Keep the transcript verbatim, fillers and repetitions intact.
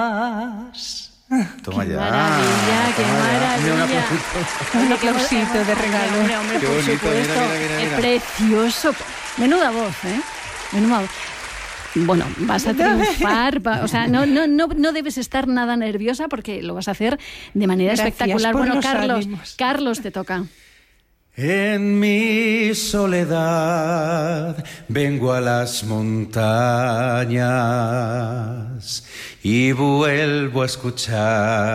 Toma qué ya. maravilla, qué toma ya. maravilla. Un aplausito. Un aplausito de regalo. Hombre, hombre, Qué por bonito, supuesto. mira, mira, mira, mira. Es precioso. Menuda voz, ¿eh? Menuda voz. Bueno, vas a triunfar, va- o sea, no, no, no, no debes estar nada nerviosa porque lo vas a hacer de manera Gracias espectacular. por Bueno, los Carlos, ánimos. Carlos, te toca. En mi soledad vengo a las montañas y vuelvo a escuchar